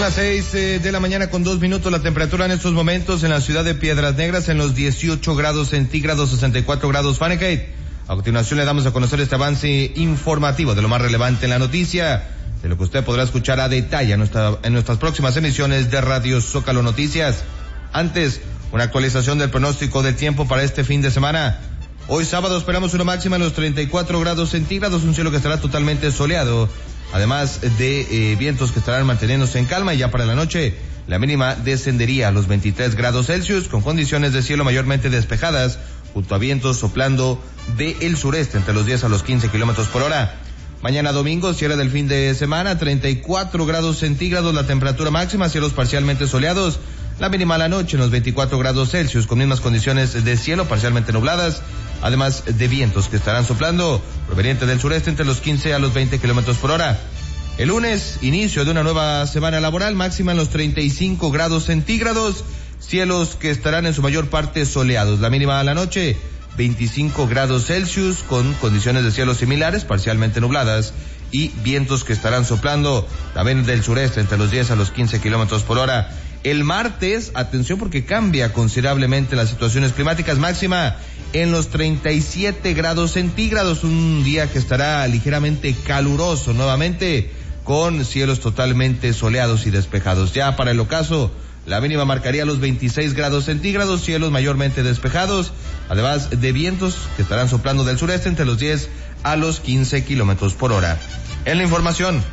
Las 6 de la mañana con 2 minutos, la temperatura en estos momentos en la ciudad de Piedras Negras en los 18 grados centígrados, 64 grados Fahrenheit. A continuación le damos a conocer este avance informativo de lo más relevante en la noticia, de lo que usted podrá escuchar a detalle en nuestras próximas emisiones de Radio Zócalo Noticias. Antes, una actualización del pronóstico del tiempo para este fin de semana. Hoy sábado esperamos una máxima en los 34 grados centígrados, un cielo que estará totalmente soleado, además de vientos que estarán manteniéndose en calma, y ya para la noche la mínima descendería a los 23 grados Celsius con condiciones de cielo mayormente despejadas, junto a vientos soplando del sureste entre los 10 a los 15 kilómetros por hora. Mañana domingo, cierre del fin de semana, 34 grados centígrados la temperatura máxima, cielos parcialmente soleados, la mínima a la noche en los 24 grados Celsius con mismas condiciones de cielo parcialmente nubladas, además de vientos que estarán soplando provenientes del sureste entre los 15 a los 20 kilómetros por hora. El lunes, inicio de una nueva semana laboral, máxima en los 35 grados centígrados, cielos que estarán en su mayor parte soleados, la mínima a la noche 25 grados Celsius con condiciones de cielo similares, parcialmente nubladas, y vientos que estarán soplando también del sureste entre los 10 a los 15 kilómetros por hora. El martes, atención porque cambia considerablemente las situaciones climáticas, máxima en los 37 grados centígrados, un día que estará ligeramente caluroso nuevamente, con cielos totalmente soleados y despejados. Ya para el ocaso, la mínima marcaría los 26 grados centígrados, cielos mayormente despejados, además de vientos que estarán soplando del sureste entre los 10 a los 15 kilómetros por hora. En la información,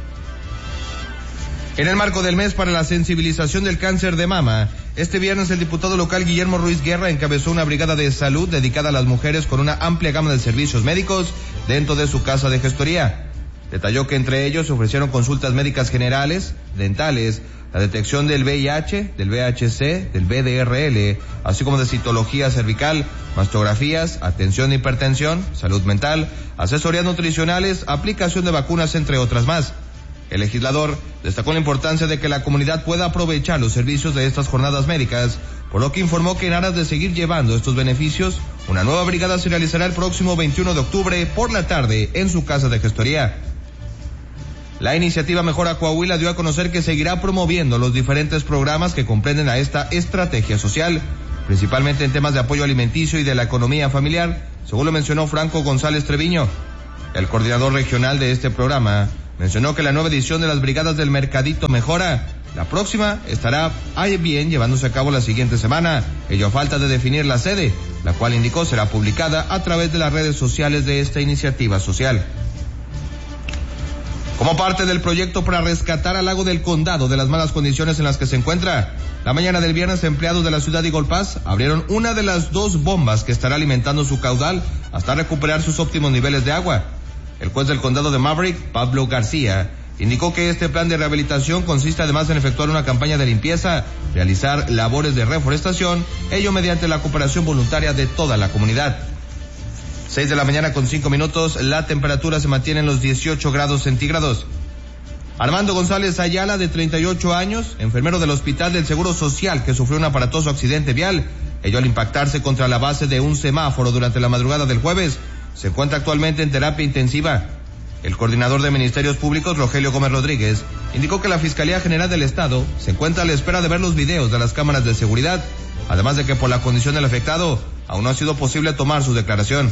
en el marco del mes para la sensibilización del cáncer de mama, este viernes el diputado local Guillermo Ruiz Guerra encabezó una brigada de salud dedicada a las mujeres con una amplia gama de servicios médicos dentro de su casa de gestoría. Detalló que entre ellos se ofrecieron consultas médicas generales, dentales, la detección del VIH, del VHC, del VDRL, así como de citología cervical, mastografías, atención de hipertensión, salud mental, asesorías nutricionales, aplicación de vacunas, entre otras más. El legislador destacó la importancia de que la comunidad pueda aprovechar los servicios de estas jornadas médicas, por lo que informó que en aras de seguir llevando estos beneficios, una nueva brigada se realizará el próximo 21 de octubre por la tarde en su casa de gestoría. La iniciativa Mejora Coahuila dio a conocer que seguirá promoviendo los diferentes programas que comprenden a esta estrategia social, principalmente en temas de apoyo alimenticio y de la economía familiar, según lo mencionó Franco González Treviño. El coordinador regional de este programa mencionó que la nueva edición de las brigadas del Mercadito Mejora, la próxima, estará bien llevándose a cabo la siguiente semana, ello a falta de definir la sede, la cual indicó será publicada a través de las redes sociales de esta iniciativa social. Como parte del proyecto para rescatar al lago del Condado de las malas condiciones en las que se encuentra, la mañana del viernes empleados de la ciudad de Eagle Pass abrieron una de las 2 bombas que estará alimentando su caudal hasta recuperar sus óptimos niveles de agua. El juez del condado de Maverick, Pablo García, indicó que este plan de rehabilitación consiste además en efectuar una campaña de limpieza, realizar labores de reforestación, ello mediante la cooperación voluntaria de toda la comunidad. 6 de la mañana con 5 minutos, la temperatura se mantiene en los 18 grados centígrados. Armando González Ayala, de 38 años, enfermero del Hospital del Seguro Social, que sufrió un aparatoso accidente vial, ello al impactarse contra la base de un semáforo durante la madrugada del jueves, se encuentra actualmente en terapia intensiva. El coordinador de Ministerios Públicos, Rogelio Gómez Rodríguez, indicó que la Fiscalía General del Estado se encuentra a la espera de ver los videos de las cámaras de seguridad, además de que por la condición del afectado, aún no ha sido posible tomar su declaración.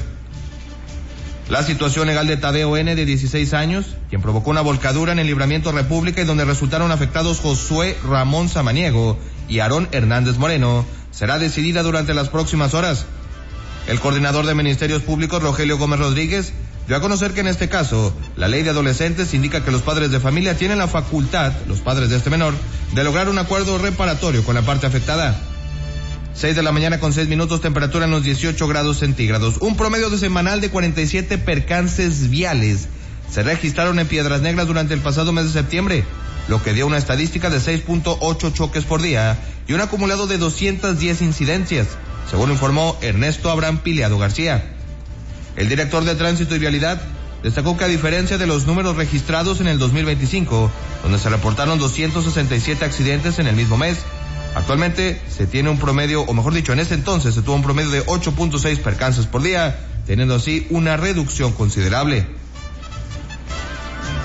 La situación legal de Tadeo N., de 16 años, quien provocó una volcadura en el Libramiento República y donde resultaron afectados Josué Ramón Samaniego y Aarón Hernández Moreno, será decidida durante las próximas horas. El coordinador de Ministerios Públicos, Rogelio Gómez Rodríguez, dio a conocer que en este caso, la ley de adolescentes indica que los padres de familia tienen la facultad, los padres de este menor, de lograr un acuerdo reparatorio con la parte afectada. 6 de la mañana con 6 minutos, temperatura en los 18 grados centígrados. Un promedio de semanal de 47 percances viales se registraron en Piedras Negras durante el pasado mes de septiembre, lo que dio una estadística de 6.8 choques por día y un acumulado de 210 incidencias, según informó Ernesto Abraham Pileado García. El director de Tránsito y Vialidad destacó que a diferencia de los números registrados en el 2025, donde se reportaron 267 accidentes en el mismo mes, actualmente se tiene un promedio, o mejor dicho, en ese entonces se tuvo un promedio de 8.6 percances por día, teniendo así una reducción considerable.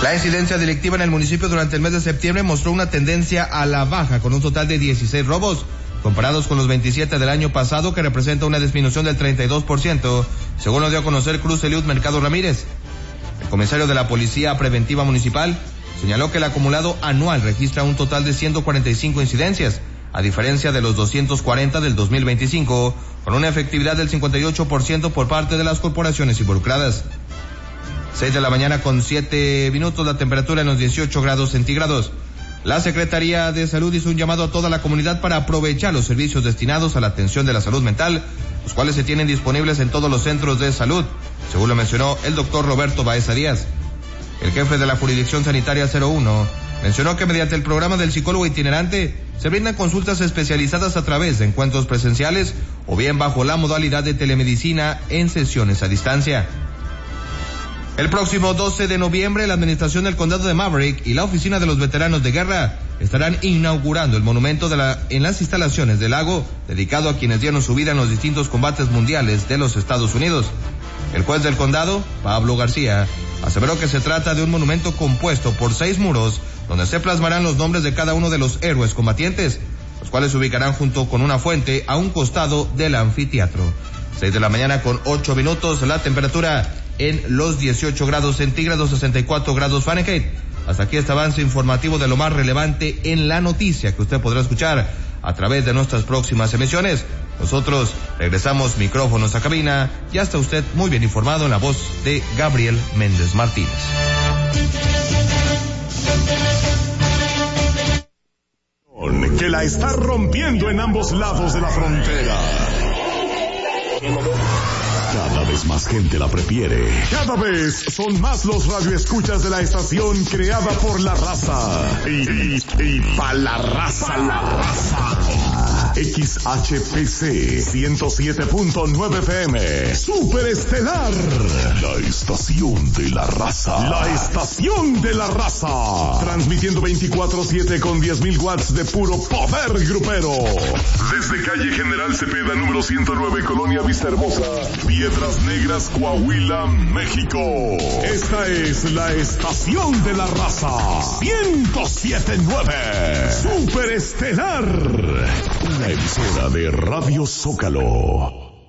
La incidencia delictiva en el municipio durante el mes de septiembre mostró una tendencia a la baja, con un total de 16 robos, comparados con los 27 del año pasado, que representa una disminución del 32%, según lo dio a conocer Cruz Eliud Mercado Ramírez. El comisario de la Policía Preventiva Municipal señaló que el acumulado anual registra un total de 145 incidencias, a diferencia de los 240 del 2025, con una efectividad del 58% por parte de las corporaciones involucradas. 6 de la mañana con 7 minutos, la temperatura en los 18 grados centígrados. La Secretaría de Salud hizo un llamado a toda la comunidad para aprovechar los servicios destinados a la atención de la salud mental, los cuales se tienen disponibles en todos los centros de salud, según lo mencionó el doctor Roberto Baeza Díaz. El jefe de la Jurisdicción Sanitaria 01 mencionó que mediante el programa del psicólogo itinerante se brindan consultas especializadas a través de encuentros presenciales o bien bajo la modalidad de telemedicina en sesiones a distancia. El próximo 12 de noviembre, la Administración del Condado de Maverick y la Oficina de los Veteranos de Guerra estarán inaugurando el monumento en las instalaciones del lago, dedicado a quienes dieron su vida en los distintos combates mundiales de los Estados Unidos. El juez del condado, Pablo García, aseveró que se trata de un monumento compuesto por 6 muros, donde se plasmarán los nombres de cada uno de los héroes combatientes, los cuales se ubicarán junto con una fuente a un costado del anfiteatro. 6 de la mañana con 8 minutos, la temperatura en los 18 grados centígrados, 64 grados Fahrenheit. Hasta aquí este avance informativo de lo más relevante en la noticia que usted podrá escuchar a través de nuestras próximas emisiones. Nosotros regresamos micrófonos a cabina. Ya está usted muy bien informado en la voz de Gabriel Méndez Martínez. Que la está rompiendo en ambos lados de la frontera. Cada vez más gente la prefiere. Cada vez son más los radioescuchas de la estación creada por la raza. Y pa' la raza. XHPC 107.9 PM. Super Estelar. La estación de la raza. La estación de la raza. Transmitiendo 24/7 con 10,000 watts de puro poder grupero. Desde calle General Cepeda, número 109, Colonia Vista Hermosa, Piedras Negras, Coahuila, México. Esta es la estación de la raza. 107.9. Super Estelar. Una emisora de Radio Zócalo.